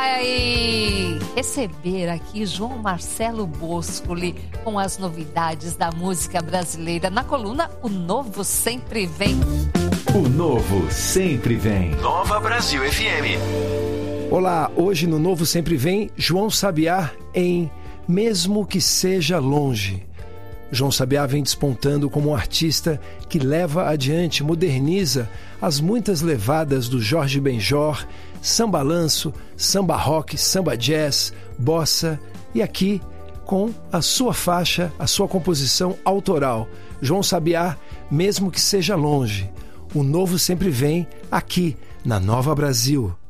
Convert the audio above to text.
vai receber aqui João Marcelo Boscoli com as novidades da música brasileira na coluna O Novo Sempre Vem. O Novo Sempre Vem. Nova Brasil FM. Olá, hoje no Novo Sempre Vem, João Sabiá em Mesmo que Seja Longe. João Sabiá vem despontando como um artista que leva adiante, moderniza as muitas levadas do Jorge Benjor, samba lanço, samba rock, samba jazz, bossa e aqui com a sua faixa, a sua composição autoral. João Sabiá, Mesmo que Seja Longe. O Novo Sempre Vem aqui na Nova Brasil.